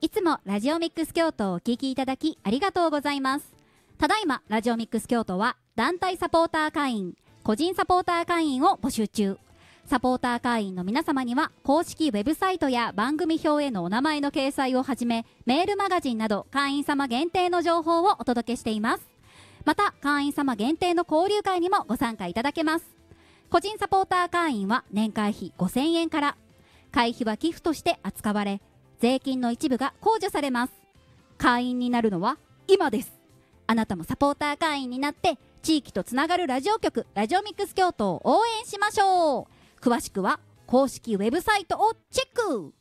いつもラジオミックス京都をお聞きいただきありがとうございます。ただいまラジオミックス京都は団体サポーター会員、個人サポーター会員を募集中。サポーター会員の皆様には公式ウェブサイトや番組表へのお名前の掲載をはじめ、メールマガジンなど会員様限定の情報をお届けしています。また会員様限定の交流会にもご参加いただけます。個人サポーター会員は年会費5000円から、会費は寄付として扱われ、税金の一部が控除されます。会員になるのは今です。あなたもサポーター会員になって地域とつながるラジオ局ラジオミックス京都を応援しましょう。詳しくは公式ウェブサイトをチェック。